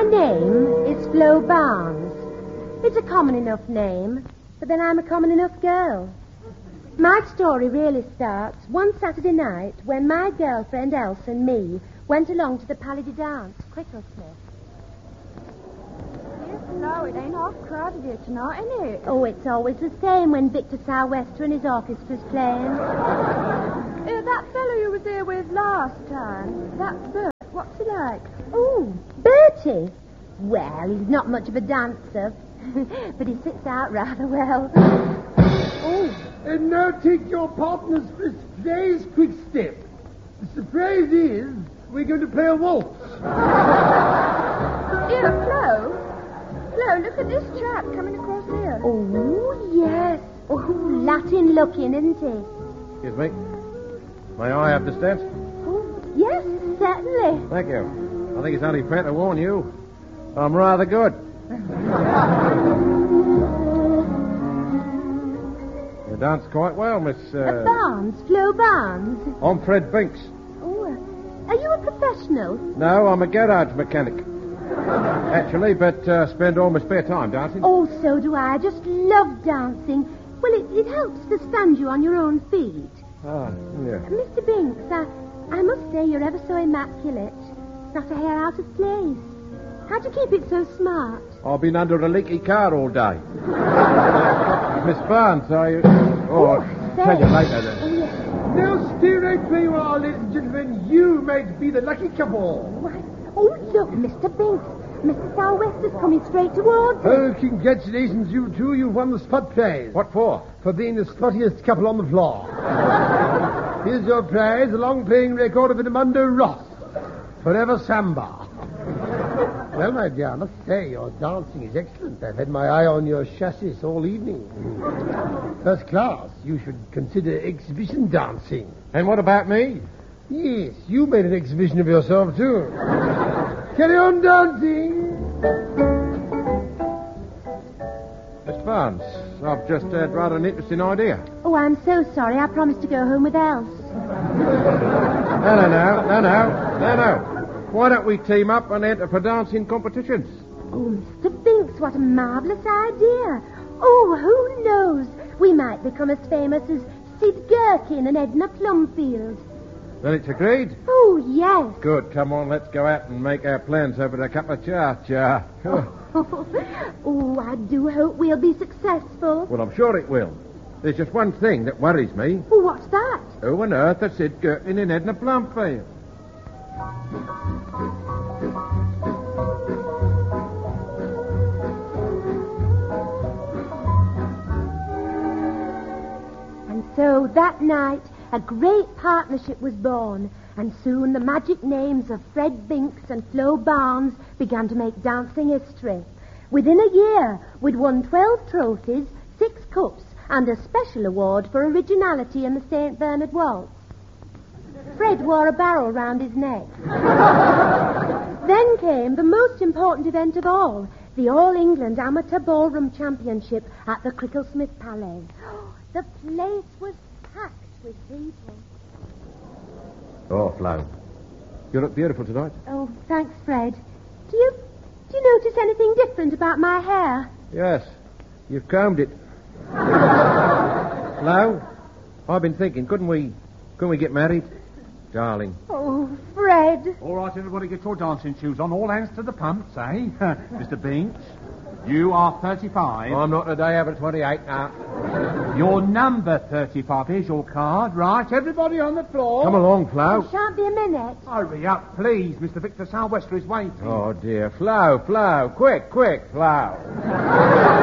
name is Flo Barnes. It's a common enough name, but then I'm a common enough girl. My story really starts one Saturday night when my girlfriend Elsa and me went along to the Palais de Dance, Cricklesmith. No, it ain't half crowded here tonight, is it? Oh, it's always the same when Victor Southwester and his orchestra's playing. That fellow you was here with last time, that's Bert. What's he like? Oh, Bertie. Well, he's not much of a dancer, but he sits out rather well. Oh. And now take your partner's first surprise quick step. The surprise is we're going to play a waltz. Here, Flo. Flo, look at this chap coming across here. Oh, yes. Oh, Latin looking, isn't he? Excuse me. May I have this dance? Oh, yes, certainly. Thank you. I think it's only fair to warn you. I'm rather good. You dance quite well, Miss... Barnes, Flo Barnes. I'm Fred Binks. Oh, are you a professional? No, I'm a garage mechanic. Actually, but spend all my spare time dancing. Oh, so do I. I just love dancing. Well, it helps to stand you on your own feet. Ah, yeah. Mr. Binks, I must say you're ever so immaculate. Not a hair out of place. How'd you keep it so smart? I've been under a leaky car all day. Miss Barnes, are you... Oh, I'll tell you later then. Oh, yes. Now stay right where you are, ladies and gentlemen. You might be the lucky couple. Why? Oh, look, Mr. Binks. Mr. Southwester's coming straight towards us. Oh, congratulations, you two. You've won the spot prize. What for? For being the spottiest couple on the floor. Here's your prize, a long-playing record of Edmundo Ross. Forever Samba. Well, my dear, I must say your dancing is excellent. I've had my eye on your chassis all evening. First class. You should consider exhibition dancing. And what about me? Yes, you made an exhibition of yourself, too. Carry on dancing. Miss Barnes, I've just had rather an interesting idea. Oh, I'm so sorry. I promised to go home with Else. No. Why don't we team up and enter for dancing competitions? Oh, Mr. Binks, what a marvellous idea. Oh, who knows? We might become as famous as Sid Gherkin and Edna Plumfield. Then it's agreed? Oh, yes. Good. Come on, let's go out and make our plans over a cup of cha-cha. Oh, I do hope we'll be successful. Well, I'm sure it will. There's just one thing that worries me. Oh, what's that? Who on earth are Sid Gherkin and Edna Plumfield? And so that night, a great partnership was born, and soon the magic names of Fred Binks and Flo Barnes began to make dancing history. Within a year, we'd won 12 trophies, 6 cups, and a special award for originality in the St. Bernard Waltz. Fred wore a barrel round his neck. Then came the most important event of all, the All-England Amateur Ballroom Championship at the Cricklesmith Palais. The place was packed with people. Oh, Flo, you look beautiful tonight. Oh, thanks, Fred. Do you notice anything different about my hair? Yes, you've combed it. Flo, I've been thinking, couldn't we get married? Darling. Oh, Fred. All right, everybody, get your dancing shoes on. All hands to the pumps, eh? Mr. Binks, you are 35. I'm not today, I'm 28 now. Your number 35. Here's your card. Right, everybody on the floor. Come along, Flo. It shan't be a minute. Hurry up, please. Mr. Victor Southwester is waiting. Oh, dear. Flo. Quick, Flo.